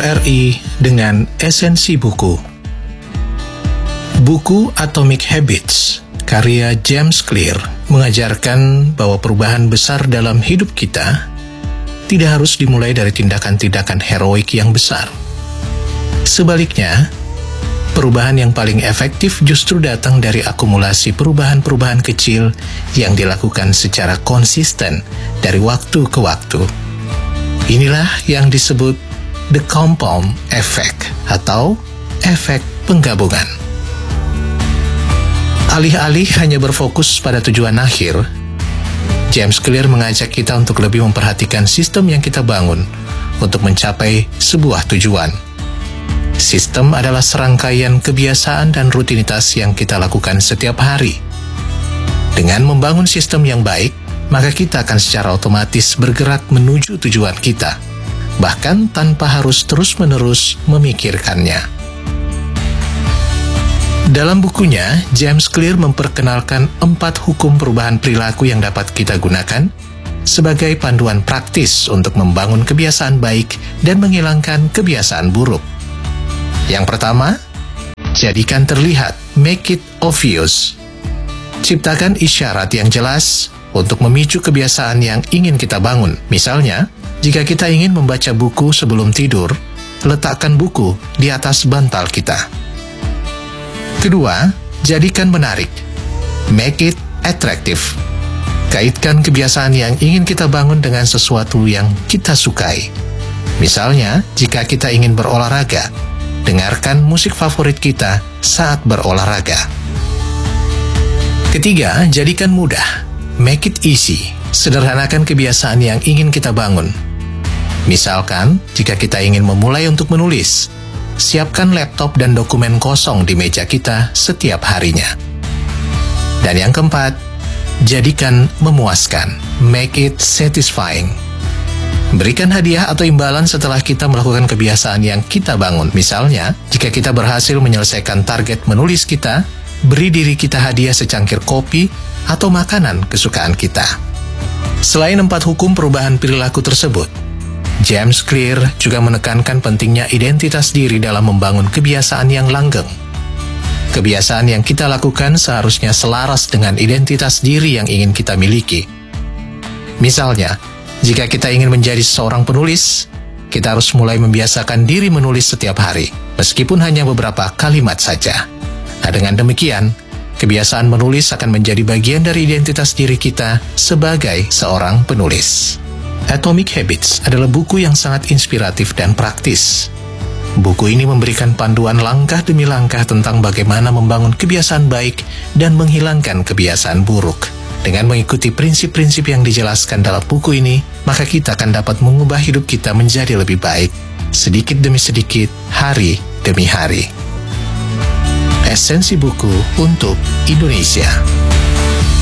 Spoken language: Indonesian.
RRI dengan esensi buku. Buku Atomic Habits, karya James Clear, mengajarkan bahwa perubahan besar dalam hidup kita tidak harus dimulai dari tindakan-tindakan heroik yang besar. Sebaliknya, perubahan yang paling efektif justru datang dari akumulasi perubahan-perubahan kecil yang dilakukan secara konsisten dari waktu ke waktu. Inilah yang disebut the compound effect atau efek penggabungan. Alih-alih hanya berfokus pada tujuan akhir, James Clear mengajak kita untuk lebih memperhatikan sistem yang kita bangun untuk mencapai sebuah tujuan. Sistem adalah serangkaian kebiasaan dan rutinitas yang kita lakukan setiap hari. Dengan membangun sistem yang baik, maka kita akan secara otomatis bergerak menuju tujuan kita, bahkan tanpa harus terus-menerus memikirkannya. Dalam bukunya, James Clear memperkenalkan 4 hukum perubahan perilaku yang dapat kita gunakan sebagai panduan praktis untuk membangun kebiasaan baik dan menghilangkan kebiasaan buruk. Yang pertama, jadikan terlihat, make it obvious. Ciptakan isyarat yang jelas untuk memicu kebiasaan yang ingin kita bangun. Misalnya, jika kita ingin membaca buku sebelum tidur, letakkan buku di atas bantal kita. Kedua, jadikan menarik, make it attractive. Kaitkan kebiasaan yang ingin kita bangun dengan sesuatu yang kita sukai. Misalnya, jika kita ingin berolahraga, dengarkan musik favorit kita saat berolahraga. Ketiga, jadikan mudah, make it easy. Sederhanakan kebiasaan yang ingin kita bangun. Misalkan, jika kita ingin memulai untuk menulis, siapkan laptop dan dokumen kosong di meja kita setiap harinya. Dan yang keempat, jadikan memuaskan, make it satisfying. Berikan hadiah atau imbalan setelah kita melakukan kebiasaan yang kita bangun. Misalnya, jika kita berhasil menyelesaikan target menulis kita, beri diri kita hadiah secangkir kopi atau makanan kesukaan kita. Selain 4 hukum perubahan perilaku tersebut, James Clear juga menekankan pentingnya identitas diri dalam membangun kebiasaan yang langgeng. Kebiasaan yang kita lakukan seharusnya selaras dengan identitas diri yang ingin kita miliki. Misalnya, jika kita ingin menjadi seorang penulis, kita harus mulai membiasakan diri menulis setiap hari, meskipun hanya beberapa kalimat saja. Nah, dengan demikian, kebiasaan menulis akan menjadi bagian dari identitas diri kita sebagai seorang penulis. Atomic Habits adalah buku yang sangat inspiratif dan praktis. Buku ini memberikan panduan langkah demi langkah tentang bagaimana membangun kebiasaan baik dan menghilangkan kebiasaan buruk. Dengan mengikuti prinsip-prinsip yang dijelaskan dalam buku ini, maka kita akan dapat mengubah hidup kita menjadi lebih baik, sedikit demi sedikit, hari demi hari. Esensi buku untuk Indonesia.